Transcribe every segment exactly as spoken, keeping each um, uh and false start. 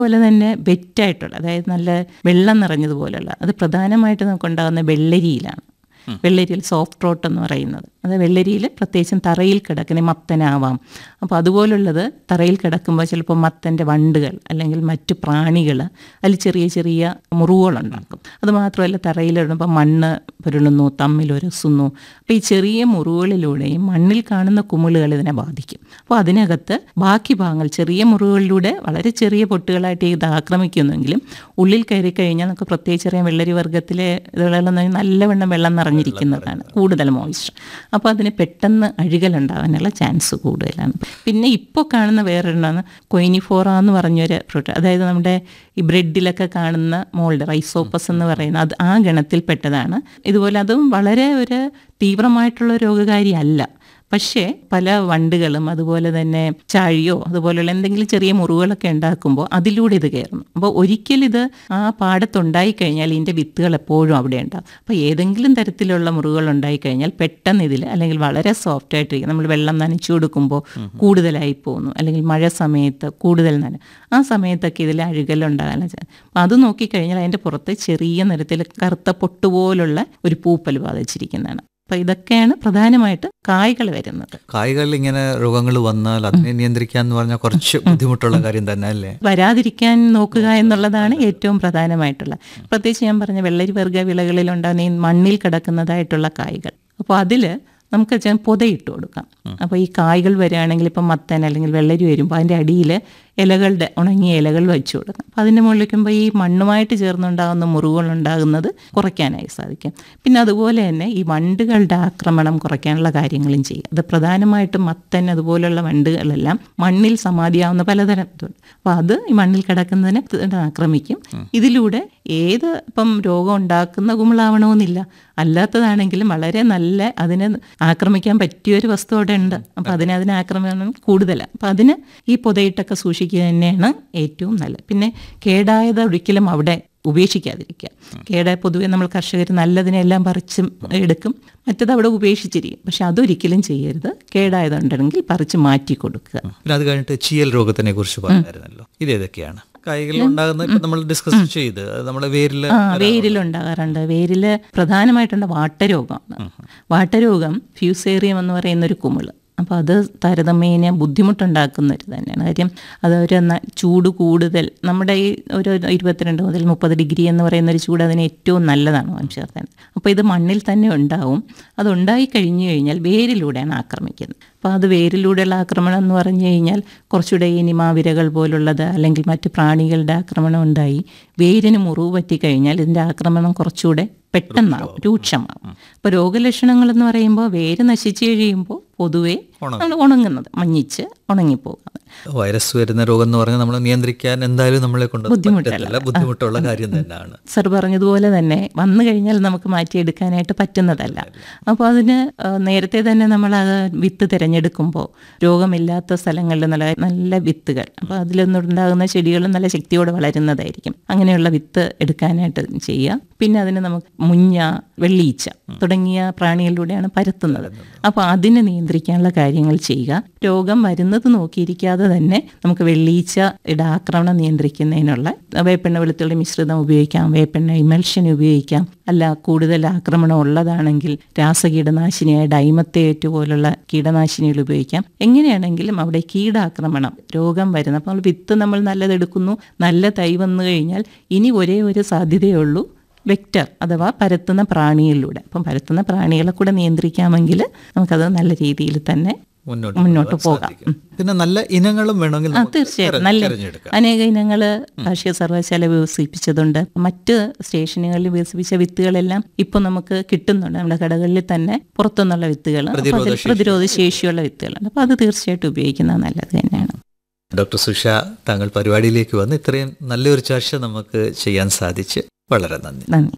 അതുപോലെ തന്നെ വെറ്റായിട്ടുള്ള, അതായത് നല്ല വെള്ളം നിറഞ്ഞതുപോലെയുള്ള, അത് പ്രധാനമായിട്ട് നമുക്കുണ്ടാകുന്ന വെള്ളരിയിലാണ്. വെള്ളരിയിൽ സോഫ്റ്റ് റോട്ട് എന്ന് പറയുന്നത്, അത് വെള്ളരിയിൽ പ്രത്യേകിച്ചും തറയിൽ കിടക്കുന്ന മത്തനാവാം. അപ്പോൾ അതുപോലുള്ളത് തറയിൽ കിടക്കുമ്പോൾ ചിലപ്പോൾ മത്തൻ്റെ വണ്ടുകൾ അല്ലെങ്കിൽ മറ്റു പ്രാണികൾ അതിൽ ചെറിയ ചെറിയ മുറിവുകളുണ്ടാക്കും. അതുമാത്രമല്ല, തറയിലിടുമ്പോൾ മണ്ണ് പുരളുന്നു, തമ്മിലുരസുന്നു. അപ്പോൾ ഈ ചെറിയ മുറിവുകളിലൂടെയും മണ്ണിൽ കാണുന്ന കുമിളുകൾ ഇതിനെ ബാധിക്കും. അപ്പോൾ അതിനകത്ത് ബാക്കി ഭാഗങ്ങൾ ചെറിയ മുറിവുകളിലൂടെ വളരെ ചെറിയ പൊട്ടുകളായിട്ട് ഇത് ആക്രമിക്കുന്നെങ്കിലും ഉള്ളിൽ കയറി കഴിഞ്ഞാൽ നമുക്ക് പ്രത്യേകിച്ച് അറിയാം, വെള്ളരി വർഗ്ഗത്തിലെ ഇതുകളെല്ലാം നല്ലവണ്ണം വെള്ളം നിറഞ്ഞിരിക്കുന്നതാണ്, കൂടുതൽ മോയ്സ്ചർ. അപ്പോൾ അതിന് പെട്ടെന്ന് അഴുകലുണ്ടാകാനുള്ള ചാൻസ് കൂടുതലാണ്. പിന്നെ ഇപ്പോൾ കാണുന്ന വേറൊരെണ്ണമാണ് കൊയിനിഫോറ എന്ന് പറഞ്ഞൊരു ഫ്രൂട്ട്, അതായത് നമ്മുടെ ഈ ബ്രെഡിലൊക്കെ കാണുന്ന മോൾഡ് റൈസോപ്പസ് എന്ന് പറയുന്ന അത് ആ ഗണത്തിൽപ്പെട്ടതാണ്. ഇതുപോലെ അതും വളരെ ഒരു തീവ്രമായിട്ടുള്ള രോഗകാരി അല്ല. പക്ഷേ പല വണ്ടുകളും അതുപോലെ തന്നെ ചാഴിയോ അതുപോലെയുള്ള എന്തെങ്കിലും ചെറിയ മുറിവുകളൊക്കെ ഉണ്ടാക്കുമ്പോൾ അതിലൂടെ ഇത് കയറുന്നു. അപ്പോൾ ഒരിക്കലും ഇത് ആ പാടത്തുണ്ടായി കഴിഞ്ഞാൽ ഇതിൻ്റെ വിത്തുകൾ എപ്പോഴും അവിടെ ഉണ്ടാകും. അപ്പോൾ ഏതെങ്കിലും തരത്തിലുള്ള മുറിവുകൾ ഉണ്ടായിക്കഴിഞ്ഞാൽ പെട്ടെന്ന് ഇതിൽ, അല്ലെങ്കിൽ വളരെ സോഫ്റ്റ് ആയിട്ടിരിക്കും, നമ്മൾ വെള്ളം നനച്ചു കൊടുക്കുമ്പോൾ കൂടുതലായി പോകുന്നു, അല്ലെങ്കിൽ മഴ സമയത്ത് കൂടുതൽ നന ആ സമയത്തൊക്കെ ഇതിൽ അഴുകലുണ്ടാകാൻ ചാൻസ്. അപ്പോൾ അത് നോക്കിക്കഴിഞ്ഞാൽ അതിൻ്റെ പുറത്ത് ചെറിയ നിറത്തിൽ കറുത്ത പൊട്ടുപോലുള്ള ഒരു പൂപ്പൽ ബാധിച്ചിരിക്കുന്നതാണ്. അപ്പോൾ ഇതൊക്കെയാണ് പ്രധാനമായിട്ട് കായ്കൾ വരുന്നത്. കായ്കളിൽ ഇങ്ങനെ രോഗങ്ങൾ വന്നാൽ അതിനെ നിയന്ത്രിക്കുക എന്ന് പറഞ്ഞാൽ കുറച്ച് ബുദ്ധിമുട്ടുള്ള കാര്യം തന്നെ അല്ലേ? വരാതിരിക്കാൻ നോക്കുക എന്നുള്ളതാണ് ഏറ്റവും പ്രധാനമായിട്ടുള്ള. പ്രത്യേകിച്ച് ഞാൻ പറഞ്ഞ വെള്ളരി വർഗ്ഗ വിളകളിലുണ്ടാകുന്ന ഈ മണ്ണിൽ കിടക്കുന്നതായിട്ടുള്ള കായ്കൾ, അപ്പോൾ അതിൽ നമുക്ക് വെച്ചാൽ പൊതയിട്ട് കൊടുക്കാം. അപ്പോൾ ഈ കായ്കൾ വരികയാണെങ്കിൽ ഇപ്പം മത്തൻ അല്ലെങ്കിൽ വെള്ളരി വരുമ്പോൾ അതിൻ്റെ അടിയിൽ ഇലകളുടെ ഉണങ്ങിയ ഇലകൾ വെച്ച് കൊടുക്കാം. അപ്പോൾ അതിൻ്റെ മുകളിൽ വയ്ക്കുമ്പോൾ ഈ മണ്ണുമായിട്ട് ചേർന്നുണ്ടാകുന്ന മുറിവുകൾ ഉണ്ടാകുന്നത് കുറയ്ക്കാനായി സാധിക്കും. പിന്നെ അതുപോലെ തന്നെ ഈ വണ്ടുകളുടെ ആക്രമണം കുറയ്ക്കാനുള്ള കാര്യങ്ങളും ചെയ്യും. അത് പ്രധാനമായിട്ടും മത്തൻ അതുപോലുള്ള വണ്ടുകളെല്ലാം മണ്ണിൽ സമാധിയാവുന്ന പലതരം ഇതുണ്ട്. അപ്പോൾ അത് ഈ മണ്ണിൽ കിടക്കുന്നതിനെ ആക്രമിക്കും. ഇതിലൂടെ ഏത് ഇപ്പം രോഗം ഉണ്ടാക്കുന്ന കുമിളാവണമെന്നില്ല, അല്ലാത്തതാണെങ്കിലും വളരെ നല്ല അതിനെ ആക്രമിക്കാൻ പറ്റിയൊരു വസ്തു അവിടെ ഉണ്ട്. അപ്പോൾ അതിനെ അതിനെ ആക്രമണം കൂടുതലാണ്. അപ്പം അതിന് ഈ പൊതയിട്ടൊക്കെ സൂക്ഷിക്കുക തന്നെയാണ് ഏറ്റവും നല്ലത്. പിന്നെ കേടായത് ഒരിക്കലും അവിടെ ഉപേക്ഷിക്കാതിരിക്കുക. കേടായ പൊതുവെ നമ്മൾ കർഷകർ നല്ലതിനെല്ലാം പറിച്ചും എടുക്കും, മറ്റത് അവിടെ ഉപേക്ഷിച്ചിരിക്കും. പക്ഷെ അതൊരിക്കലും ചെയ്യരുത്. കേടായതുണ്ടെങ്കിൽ പറിച്ച് മാറ്റി കൊടുക്കുക. പിന്നെ അത് കഴിഞ്ഞിട്ട് ചീയൽ രോഗത്തിനെ കുറിച്ച് പറഞ്ഞായിരുന്നല്ലോ, ഇതേതൊക്കെയാണ് കായ്കളിലുണ്ടാകുന്നത്? ഇപ്പം നമ്മൾ ഡിസ്കസ് ചെയ്ത് നമ്മുടെ വേരിൽ വേരിലുണ്ടാകാറുണ്ട്. വേരില് പ്രധാനമായിട്ടുണ്ട് വാട്ടരോഗമാണ്. വാട്ടരോഗം ഫ്യൂസേറിയം എന്ന് പറയുന്ന ഒരു കുമിള്. അപ്പോൾ അത് താരതമ്യേന ബുദ്ധിമുട്ടുണ്ടാക്കുന്ന ഒരു തന്നെയാണ്. കാര്യം അതൊരു ചൂട് കൂടുതൽ, നമ്മുടെ ഈ ഒരു ഇരുപത്തിരണ്ട് മുതൽ മുപ്പത് ഡിഗ്രി എന്ന് പറയുന്ന ഒരു ചൂട് അതിന് ഏറ്റവും നല്ലതാണ് വംശവർദ്ധന. അപ്പോൾ ഇത് മണ്ണിൽ തന്നെ ഉണ്ടാവും. അതുണ്ടായി കഴിഞ്ഞു കഴിഞ്ഞാൽ വേരിലൂടെയാണ് ആക്രമിക്കുന്നത്. അപ്പോൾ അത് വേരിലൂടെയുള്ള ആക്രമണം എന്ന് പറഞ്ഞു കഴിഞ്ഞാൽ കുറച്ചുകൂടെ ഈ നിമാവിരകൾ പോലുള്ളത് അല്ലെങ്കിൽ മറ്റ് പ്രാണികളുടെ ആക്രമണം ഉണ്ടായി വേരിന് മുറിവ് പറ്റിക്കഴിഞ്ഞാൽ ഇതിൻ്റെ ആക്രമണം കുറച്ചുകൂടെ പെട്ടെന്നാവും, രൂക്ഷമാവും. അപ്പോൾ രോഗലക്ഷണങ്ങൾ എന്ന് പറയുമ്പോൾ വേര് നശിച്ചു കഴിയുമ്പോൾ പൊതുവേ നമ്മൾ ഉണങ്ങുന്നത് മഞ്ഞിച്ച് ഉണങ്ങിപ്പോകുന്നത്. വൈറസ് വരുന്ന രോഗം എന്ന് പറഞ്ഞാൽ നമ്മൾ നിയന്ത്രിക്കാൻ എന്തായാലും നമ്മളെ കൊണ്ട് ബുദ്ധിമുട്ടല്ല, ബുദ്ധിമുട്ടുള്ള കാര്യം തന്നെയാണ്. സർ പറഞ്ഞതുപോലെ തന്നെ വന്നു കഴിഞ്ഞാൽ നമുക്ക് മാറ്റിയെടുക്കാനായിട്ട് പറ്റുന്നതല്ല. അപ്പോൾ അതിന് നേരത്തെ തന്നെ നമ്മൾ അത് വിത്ത് തിരഞ്ഞെടുക്കുമ്പോൾ രോഗമില്ലാത്ത സ്ഥലങ്ങളിൽ നല്ല നല്ല വിത്തുകൾ, അപ്പോൾ അതിലൊന്നുണ്ടാകുന്ന ചെടികൾ നല്ല ശക്തിയോടെ വളരുന്നതായിരിക്കും. അങ്ങനെയുള്ള വിത്ത് എടുക്കാനായിട്ട് ചെയ്യുക. പിന്നെ അതിന് നമുക്ക് മുഞ്ഞ, വെള്ളീച്ച തുടങ്ങിയ പ്രാണികളിലൂടെയാണ് പരത്തുന്നത്. അപ്പോൾ അതിനെ നിയന്ത്രിക്കാനുള്ള കാര്യങ്ങൾ ചെയ്യുക. രോഗം വരുന്നത് നോക്കിയിരിക്കാതെ തന്നെ നമുക്ക് വെള്ളീച്ചയുടെ ആക്രമണം നിയന്ത്രിക്കുന്നതിനുള്ള വേപ്പെണ്ണ വെളുത്തുള്ളി മിശ്രിതം ഉപയോഗിക്കാം, വേപ്പെണ്ണ ഇമൽഷൻ ഉപയോഗിക്കാം. അല്ല കൂടുതൽ ആക്രമണം ഉള്ളതാണെങ്കിൽ രാസകീടനാശിനിയായ ഡൈമത്തേറ്റ് പോലുള്ള കീടനാശിനികൾ ഉപയോഗിക്കാം. എങ്ങനെയാണെങ്കിലും അവിടെ കീടാക്രമണം രോഗം വരുന്നത്, അപ്പോൾ നമ്മൾ വിത്ത് നമ്മൾ നല്ലതെടുക്കുന്നു, നല്ല തൈ വന്നു കഴിഞ്ഞാൽ ഇനി ഒരേ ഒരു സാധ്യതയേ ഉള്ളൂ, വെക്റ്റർ അഥവാ പരത്തുന്ന പ്രാണികളിലൂടെ. അപ്പം പരത്തുന്ന പ്രാണികളെ കൂടെ നിയന്ത്രിക്കാമെങ്കിൽ നമുക്കത് നല്ല രീതിയിൽ തന്നെ മുന്നോട്ട് പോകാം. പിന്നെ നല്ല ഇനങ്ങളും വേണമെങ്കിൽ തീർച്ചയായും നല്ല അനേക ഇനങ്ങൾ കാർഷിക സർവകലാശാല വികസിപ്പിച്ചതുണ്ട്. മറ്റ് സ്റ്റേഷനുകളിൽ വികസിപ്പിച്ച വിത്തുകളെല്ലാം ഇപ്പൊ നമുക്ക് കിട്ടുന്നുണ്ട്. നമ്മുടെ കടകളിൽ തന്നെ പുറത്തുനിന്നുള്ള വിത്തുകൾ, പ്രതിരോധ ശേഷിയുള്ള വിത്തുകളുണ്ട്. അപ്പോൾ അത് തീർച്ചയായിട്ടും ഉപയോഗിക്കുന്നത് നല്ലത് തന്നെയാണ്. ഡോക്ടർ സുഷ, താങ്കൾ പരിപാടിയിലേക്ക് വന്ന് ഇത്രയും നല്ലൊരു ചർച്ച നമുക്ക് ചെയ്യാൻ സാധിച്ച് വളരെ നന്ദി. നന്ദി.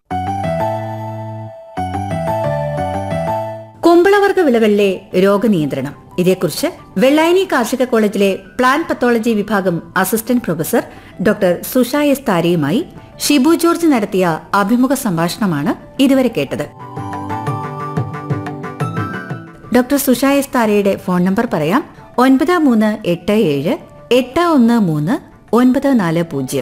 കുമ്പളവർഗ വിളകളിലെ രോഗനിയന്ത്രണം, ഇതേക്കുറിച്ച് വെള്ളായണി കാർഷിക കോളേജിലെ പ്ലാന്റ് പത്തോളജി വിഭാഗം അസിസ്റ്റന്റ് പ്രൊഫസർ ഡോക്ടർ സുഷ എസ് താരയുമായി ഷിബു ജോർജ് നടത്തിയ അഭിമുഖ സംഭാഷണമാണ് ഇതുവരെ കേട്ടത്. ഡോക്ടർ സുഷ എസ് താരയുടെ ഫോൺ നമ്പർ പറയാം: ഒൻപത് മൂന്ന് എട്ട് ഏഴ് എട്ട് ഒന്ന് മൂന്ന് ഒൻപത് നാല് പൂജ്യം